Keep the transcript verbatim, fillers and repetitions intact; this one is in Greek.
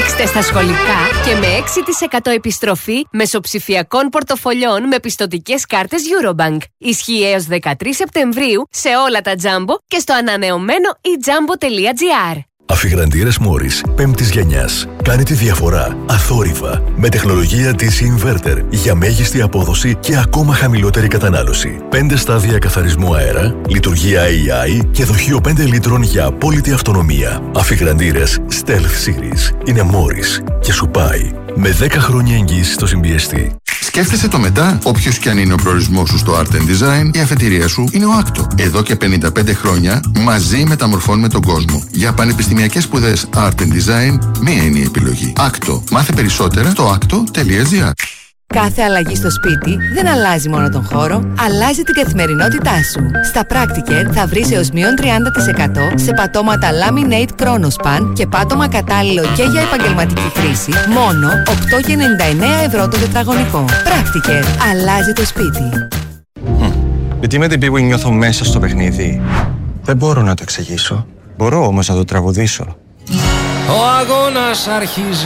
Ρίξτε στα σχολικά και με έξι τοις εκατό επιστροφή μεσοψηφιακών πορτοφολιών με πιστωτικές κάρτες Eurobank. Ισχύει έως δεκατρείς Σεπτεμβρίου σε όλα τα Jumbo και στο ανανεωμένο e jumbo τελεία gr. Αφιγραντήρες Morris πέμπτης γενιάς. Κάνει τη διαφορά αθόρυβα με τεχνολογία ντι σι Inverter για μέγιστη απόδοση και ακόμα χαμηλότερη κατανάλωση. πέντε στάδια καθαρισμού αέρα, λειτουργία έι άι και δοχείο πέντε λίτρων για απόλυτη αυτονομία. Αφιγραντήρες Stealth Series είναι Morris και σου πάει με δέκα χρόνια εγγύηση στο συμπιεστή. Σκέφτεσαι το μετά. Όποιος κι αν είναι ο προορισμός σου στο Art and Design, η αφετηρία σου είναι ο άκτο. Εδώ και πενήντα πέντε χρόνια μαζί μεταμορφώνουμε τον κόσμο. Για πανεπιστημιακές σπουδές Art and Design, μία είναι η επιλογή. άκτο. Μάθε περισσότερα στο άκτο τελεία gr. Κάθε αλλαγή στο σπίτι δεν αλλάζει μόνο τον χώρο, αλλάζει την καθημερινότητά σου. Στα Practicare θα βρεις έως μείον τριάντα τοις εκατό σε πατώματα Laminate Chronospan και πάτωμα κατάλληλο και για επαγγελματική χρήση, μόνο οκτώ και ενενήντα εννέα ευρώ το τετραγωνικό. Practicare. Αλλάζει το σπίτι. Mm. Γιατί με την πίγουη νιώθω μέσα στο παιχνίδι. Δεν μπορώ να το εξηγήσω. Μπορώ όμως να το τραγουδήσω. Ο αγώνας αρχίζει.